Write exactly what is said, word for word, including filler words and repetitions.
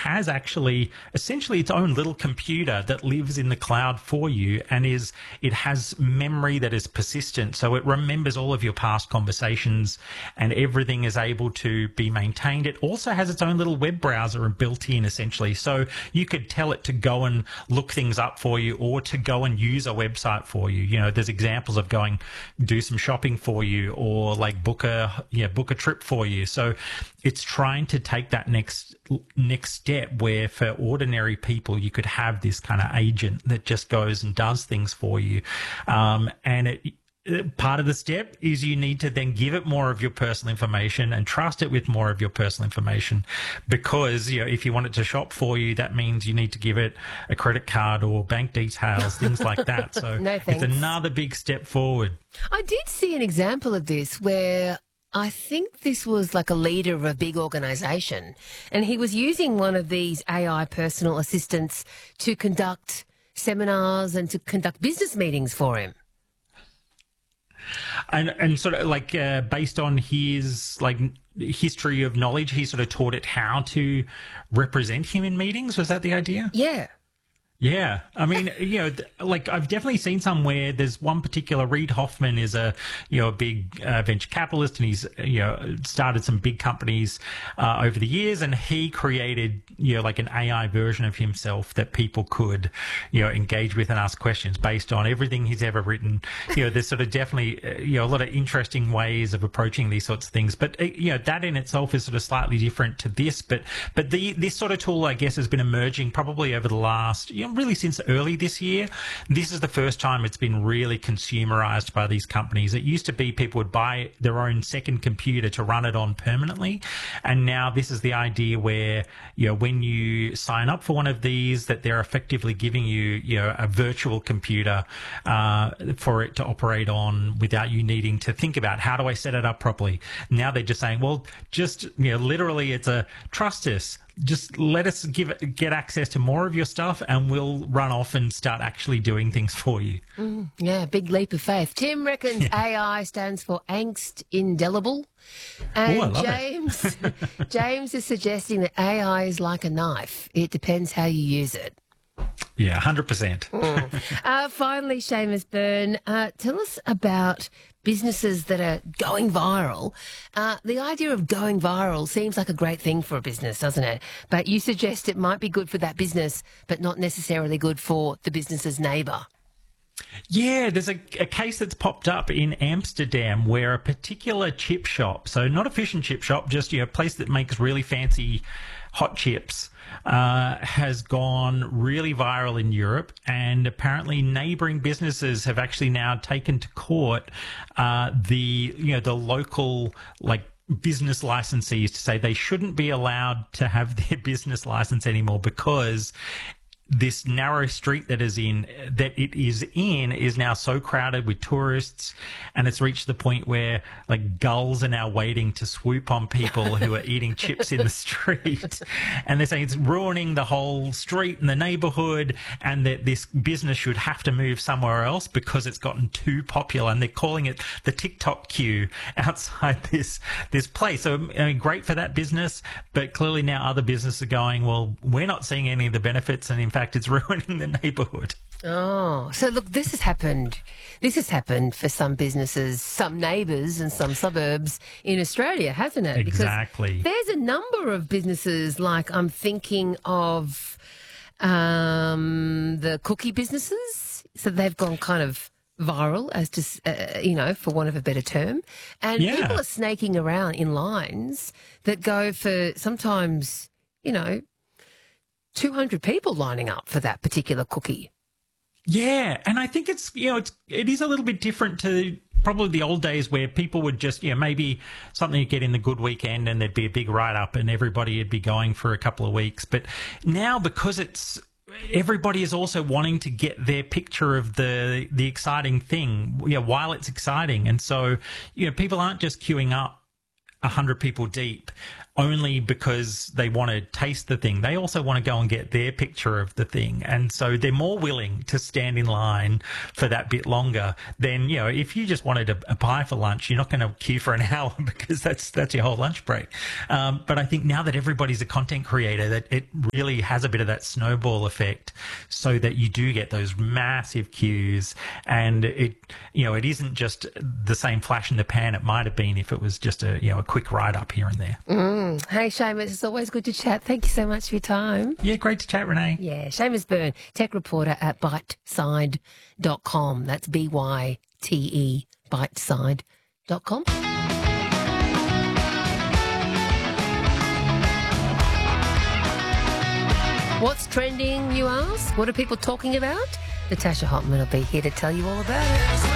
has actually essentially its own little computer that lives in the cloud for you, and is it has memory that is persistent. So it remembers all of your past conversations, and everything is able to be maintained. It also has its own little web browser built in, essentially. So you could tell it to go and look things up for you, or to go and use a website for you. You know, there's examples of going do some shopping for you, or like book a yeah book a trip for you. So it's trying to take that next next step where for ordinary people you could have this kind of agent that just goes and does things for you. Um, and it part of the step is you need to then give it more of your personal information and trust it with more of your personal information, because, you know, if you want it to shop for you, that means you need to give it a credit card or bank details, things like that. So no, it's another big step forward. I did see an example of this where I think this was like a leader of a big organisation, and he was using one of these A I personal assistants to conduct seminars and to conduct business meetings for him. And and sort of like uh, based on his like history of knowledge, he sort of taught it how to represent him in meetings. Was that the idea? Yeah. Yeah. I mean, you know, like I've definitely seen some where there's one particular, Reid Hoffman is a, you know, a big uh, venture capitalist, and he's, you know, started some big companies uh, over the years, and he created, you know, like an A I version of himself that people could, you know, engage with and ask questions based on everything he's ever written. You know, there's sort of definitely, uh, you know, a lot of interesting ways of approaching these sorts of things. But, uh, you know, that in itself is sort of slightly different to this. But, but the, this sort of tool, I guess, has been emerging probably over the last, you know, really since early this year. This is the first time it's been really consumerized by these companies. It used to be people would buy their own second computer to run it on permanently, and now this is the idea where, you know, when you sign up for one of these, that they're effectively giving you, you know, a virtual computer uh, for it to operate on without you needing to think about how do I set it up properly. Now they're just saying, well, just, you know, literally it's a trust us. Just let us give it, get access to more of your stuff, and we'll run off and start actually doing things for you. Mm, yeah, big leap of faith. Tim reckons yeah. A I stands for angst indelible. And Ooh, I love James, it. James is suggesting that A I is like a knife. It depends how you use it. Yeah, one hundred percent. Mm. Uh, finally, Seamus Byrne, uh, tell us about businesses that are going viral. Uh, the idea of going viral seems like a great thing for a business, doesn't it? But you suggest it might be good for that business, but not necessarily good for the business's neighbour. Yeah, there's a, a case that's popped up in Amsterdam where a particular chip shop, so not a fish and chip shop, just, you know, a place that makes really fancy hot chips, uh, has gone really viral in Europe, and apparently neighbouring businesses have actually now taken to court uh, the, you know, the local, like, business licensees to say they shouldn't be allowed to have their business license anymore because this narrow street that is in that it is in is now so crowded with tourists, and it's reached the point where like gulls are now waiting to swoop on people who are eating chips in the street, and they're saying it's ruining the whole street and the neighborhood, and that this business should have to move somewhere else because it's gotten too popular, and they're calling it the TikTok queue outside this this place. So I mean, great for that business, but clearly now other businesses are going, well, we're not seeing any of the benefits, and in fact it's ruining the neighbourhood. Oh, so look, this has happened. This has happened for some businesses, some neighbours and some suburbs in Australia, hasn't it? Exactly. Because there's a number of businesses, like I'm thinking of um, the cookie businesses. So they've gone kind of viral, as to, uh, you know, for want of a better term. And yeah. people are snaking around in lines that go for sometimes, you know, two hundred people lining up for that particular cookie. Yeah, and I think it's, you know, it's it is a little bit different to probably the old days where people would just, you know, maybe something you get in the good weekend and there'd be a big write-up and everybody would be going for a couple of weeks. But now, because it's, everybody is also wanting to get their picture of the the exciting thing, you know, while it's exciting. And so, you know, people aren't just queuing up a hundred people deep. only because they want to taste the thing. They also want to go and get their picture of the thing. And so they're more willing to stand in line for that bit longer than, you know, if you just wanted a, a pie for lunch, you're not going to queue for an hour because that's that's your whole lunch break. Um, but I think now that everybody's a content creator, that it really has a bit of that snowball effect so that you do get those massive queues, and it, you know, it isn't just the same flash in the pan it might have been if it was just a, you know, a quick ride up here and there. Mm. Hey, Seamus, it's always good to chat. Thank you so much for your time. Yeah, great to chat, Renee. Yeah, Seamus Byrne, tech reporter at byteside dot com. That's B Y T E, byteside dot com. What's trending, you ask? What are people talking about? Natasha Hotman will be here to tell you all about it.